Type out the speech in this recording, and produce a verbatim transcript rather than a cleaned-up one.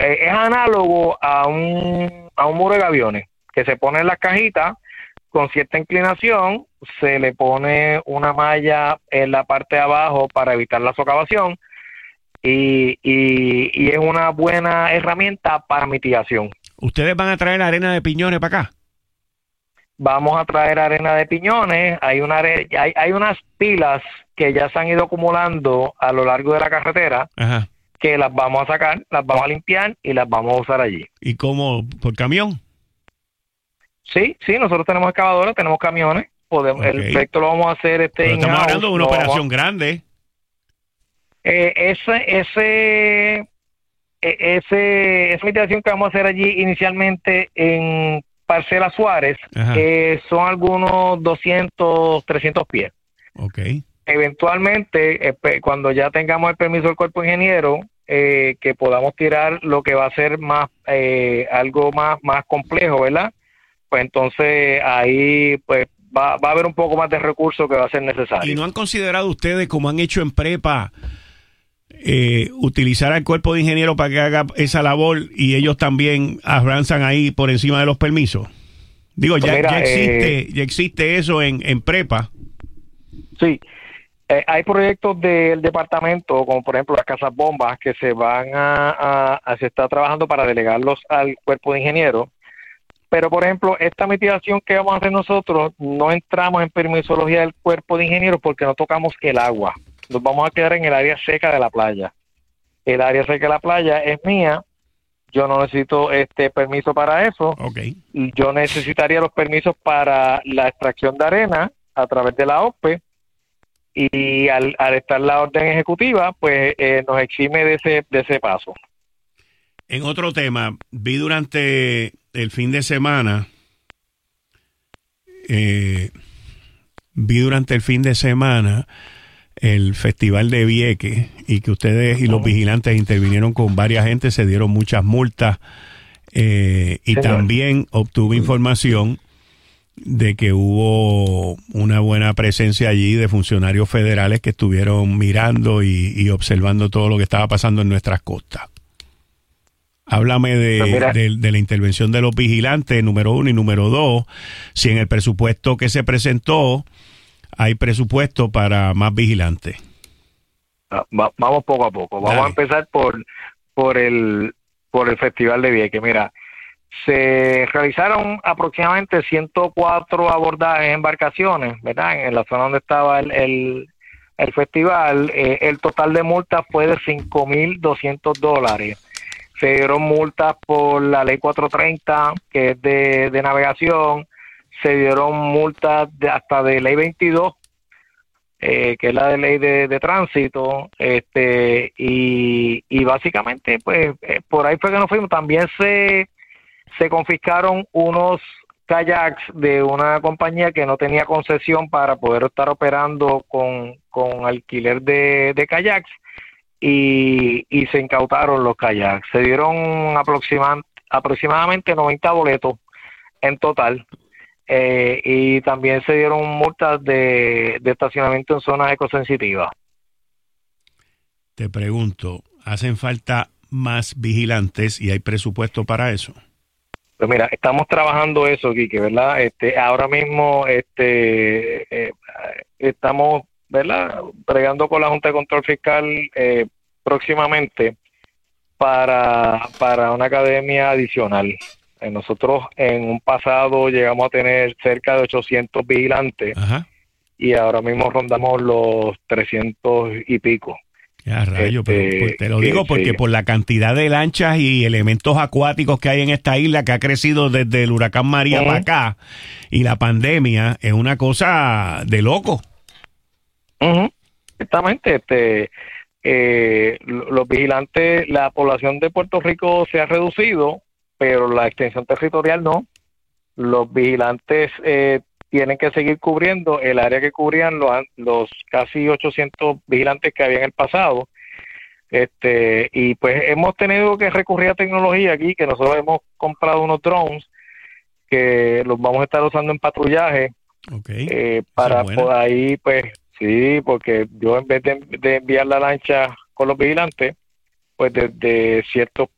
eh, es análogo a un, a un muro de gaviones, que se pone en las cajitas con cierta inclinación, se le pone una malla en la parte de abajo para evitar la socavación, y, y, y es una buena herramienta para mitigación. ¿Ustedes van a traer arena de piñones para acá? Vamos a traer arena de piñones, hay, una, hay, hay unas pilas que ya se han ido acumulando a lo largo de la carretera. Ajá. Que las vamos a sacar, las vamos a limpiar y las vamos a usar allí. ¿Y cómo? ¿Por camión? Sí, sí, nosotros tenemos excavadoras, tenemos camiones, podemos, okay. El proyecto lo vamos a hacer este Pero estamos hablando de una operación a, grande. Eh, ese, ese, ese, esa mitigación que vamos a hacer allí inicialmente en Parcela Suárez, eh, son algunos doscientos, trescientos pies. Okay. Eventualmente, eh, cuando ya tengamos el permiso del cuerpo ingeniero, eh, que podamos tirar lo que va a ser más, eh, algo más, más complejo, ¿verdad? Pues entonces ahí pues va, va a haber un poco más de recursos que va a ser necesario. ¿Y no han considerado ustedes, como han hecho en Prepa, eh, utilizar al cuerpo de ingenieros para que haga esa labor y ellos también avanzan ahí por encima de los permisos? Digo, ya, Mira, ya existe eh, ya existe eso en, en Prepa. Sí, eh, hay proyectos del departamento, como por ejemplo las casas bombas, que se van a, a, a se está trabajando para delegarlos al cuerpo de ingenieros. Pero, por ejemplo, esta mitigación que vamos a hacer nosotros, no entramos en permisología del cuerpo de ingenieros porque no tocamos el agua. Nos vamos a quedar en el área seca de la playa. El área seca de la playa es mía. Yo no necesito este permiso para eso. Okay. Yo necesitaría los permisos para la extracción de arena a través de la O P E, y al, al estar la orden ejecutiva, pues eh, nos exime de ese, de ese paso. En otro tema, vi durante el fin de semana, eh, vi durante el fin de semana el Festival de Vieques, y que ustedes y los vigilantes intervinieron con varias gente, se dieron muchas multas, eh, y Señor. También obtuve información de que hubo una buena presencia allí de funcionarios federales que estuvieron mirando y, y observando todo lo que estaba pasando en nuestras costas. Háblame de, pues de, de la intervención de los vigilantes, número uno, y número dos, si en el presupuesto que se presentó hay presupuesto para más vigilantes. Va, vamos poco a poco. Vamos Dale. a empezar por por el por el Festival de Vieques. Mira, se realizaron aproximadamente ciento cuatro abordajes en embarcaciones, ¿verdad? En la zona donde estaba el, el, el festival. Eh, el total de multas fue de cinco mil doscientos dólares. Se dieron multas por la ley cuatrocientos treinta, que es de, de navegación. Se dieron multas de, hasta de ley veintidós, eh, que es la de ley de, de tránsito. este y, y básicamente, pues, eh, por ahí fue que nos fuimos. También se, se confiscaron unos kayaks de una compañía que no tenía concesión para poder estar operando con, con alquiler de, de kayaks. Y, y se incautaron los kayaks. Se dieron aproxima, aproximadamente noventa boletos en total, eh, y también se dieron multas de, de estacionamiento en zonas ecosensitivas. Te pregunto, ¿hacen falta más vigilantes y hay presupuesto para eso? Pues mira, estamos trabajando eso, Quique, ¿verdad? Este, ahora mismo este, eh, estamos, ¿verdad?, bregando con la Junta de Control Fiscal eh, próximamente para, para una academia adicional. Eh, nosotros en un pasado llegamos a tener cerca de ochocientos vigilantes. Ajá. Y ahora mismo rondamos los trescientos y pico. Ya, rayo, este, pero pues, te lo digo porque sí, por la cantidad de lanchas y elementos acuáticos que hay en esta isla, que ha crecido desde el huracán María, uh-huh, para acá, y la pandemia, es una cosa de loco. Uh-huh. Exactamente. Este, eh, los vigilantes, la población de Puerto Rico se ha reducido, pero la extensión territorial no. Los vigilantes eh, tienen que seguir cubriendo el área que cubrían los, los casi ochocientos vigilantes que había en el pasado. Este, y pues hemos tenido que recurrir a tecnología aquí, que nosotros hemos comprado unos drones que los vamos a estar usando en patrullaje. Okay. Eh, para por ahí, pues sí, porque yo en vez de, de enviar la lancha con los vigilantes, pues desde ciertos